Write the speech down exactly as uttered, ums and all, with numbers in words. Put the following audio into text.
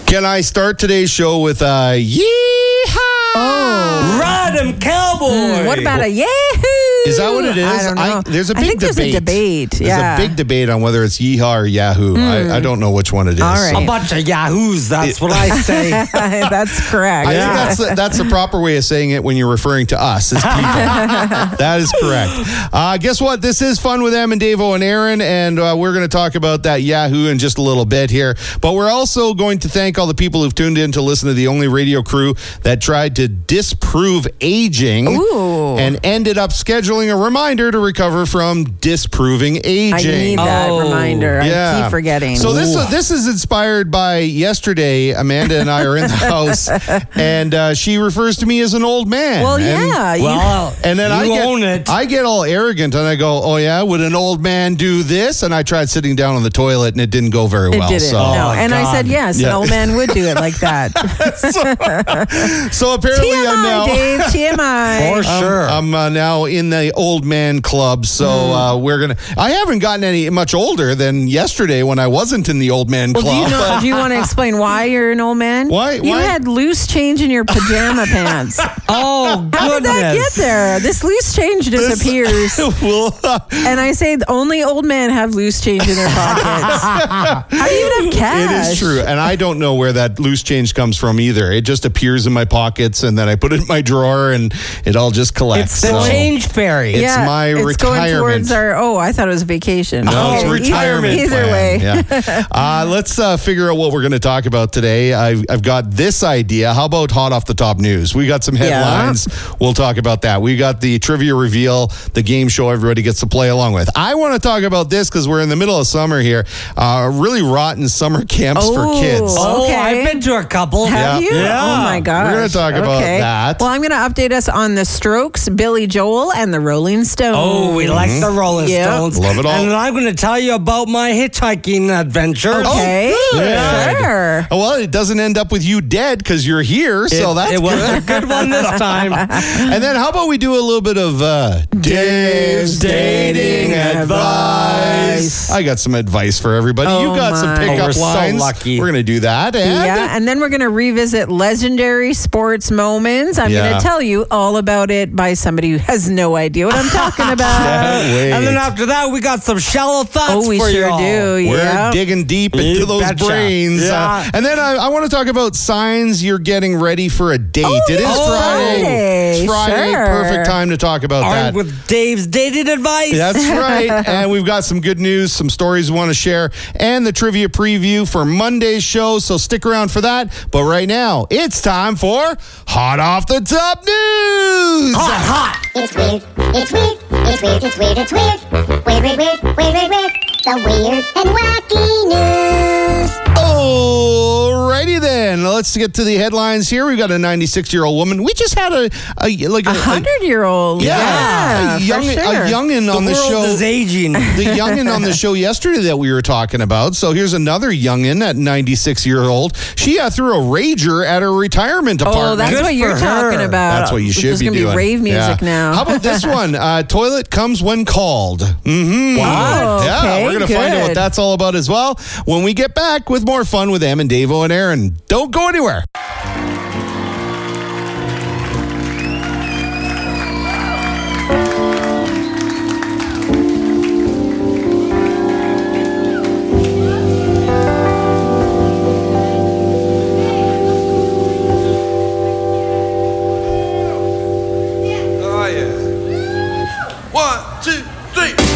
Can I start today's show with a yeehaw? Oh. Ride 'em, cowboy. Mm, what about a yahoo? Is that what it is? I don't know. I, there's a big I think debate. there's a debate. There's Yeah. a big debate on whether it's yeehaw or yahoo. Mm. I, I don't know which one it is. All right. A bunch of yahoos, that's what I say. That's correct. I think that's the, that's the proper way of saying it when you're referring to us as people. That is correct. Uh, guess what? This is Fun with Em and Davo and Aaron, and uh, we're going to talk about that Yahoo in just a little bit here. But we're also going to thank all the people who've tuned in to listen to the only radio crew that tried to disprove aging Ooh. and ended up scheduling a reminder to recover from disproving aging. I need that Oh. reminder. I keep forgetting. So this this is inspired by yesterday. Amanda and I are in the house, and uh, she refers to me as an old man. well, and, yeah. you- Well, And then you I get, own it. I get all arrogant and I go, "Oh yeah, would an old man do this?" And I tried sitting down on the toilet and it didn't go very it well. didn't. So, no. Oh, And I God. said, yes, Yeah. an old man would do it like that. so apparently I'm T M I, now. Dave. T M I. For sure. I'm uh, now in the old man club, so uh, we're gonna. I haven't gotten any much older than yesterday when I wasn't in the old man Well, do club. you know? but- Do you want to explain why you're an old man? Why- You why- had loose change in your pajama pants. Oh, goodness. How did that get there? This loose change disappears. well, uh, And I say only old men have loose change in their pockets. How do you even have cash? it is true, and I don't know where that loose change comes from either. It just appears in my pockets, and then I put it in my drawer, and it all just collects. It's the So- change fairy. It's yeah, my it's going retirement. towards our. Oh, I thought it was vacation. No, it's Okay, retirement. Either, either plan. way. Yeah. Uh, let's uh, figure out what we're going to talk about today. I've, I've got this idea. How about hot off the top news? We got some headlines. We'll talk about that. We got the trivia reveal, the game show everybody gets to play along with. I want to talk about this because we're in the middle of summer here. Uh, really rotten summer camps Oh. for kids. Oh, Okay. I've been to a couple. Have Yeah. you? Yeah. Oh my gosh. We're gonna talk about Okay. that. Well, I'm going to update us on the Strokes, Billy Joel, and the Rolling Stones. Oh, we like the Rolling Yep. Stones. Love it all. And I'm going to tell you about my hitchhiking adventure. Okay. Oh, good. Sure. Well, it doesn't end up with you dead because you're here, so It- that's it was good. a good one this time. And then how about we do a little bit of uh, Dave's dating advice. I got some advice for everybody. Oh, you got some my. pickup Oh, we're so lines. lucky. We're going to do that. And Yeah, and then we're going to revisit legendary sports moments. I'm Yeah. going to tell you all about it by somebody who has no idea what I'm talking about. Can't wait. And then after that, we got some shallow thoughts Oh, we for sure y'all. do. We're Yeah. digging deep into You those betcha. brains. Yeah. Uh, and then I, I want to talk about signs you're getting ready for a date. Oh, it is yeah, Friday. Friday. It's Friday. Sure. Perfect time to talk about that. Armed with Dave's dating advice. That's right. And we've got some good news, some stories we want to share, and the trivia preview for Monday's show. So stick around for that. But right now, it's time for Hot Off the Top News. Hot, hot. It's weird, it's weird, it's weird, it's weird, it's weird. Weird, weird, weird, weird, weird, weird. The weird and wacky news. Alrighty then. Let's get to the headlines here. We've got a ninety-six-year-old woman. We just had a, a like a, A hundred-year-old. Yeah, Yeah, a, for young, sure. a youngin The on the world show. is aging. The youngin on the show yesterday that we were talking about. So here's another youngin at ninety-six year old. She uh, threw a rager at her retirement Oh, apartment. that's Good what you're for her. talking about. That's what you should There's be gonna doing. be rave music Yeah. now. How about this one? Uh, toilet comes when called. Mm-hmm. Wow. Yeah, Okay, we're gonna find out what good. that's all about as well when we get back with more fun with Em and Davo and Aaron. Don't go anywhere. Oh, yeah. One, two, three.